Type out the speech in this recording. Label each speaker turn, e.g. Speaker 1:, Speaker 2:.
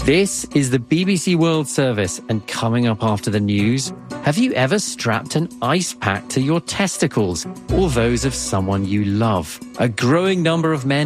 Speaker 1: This is the BBC World Service, and coming up after the news, have you ever strapped an ice pack to your testicles or those of someone you love? A growing number of men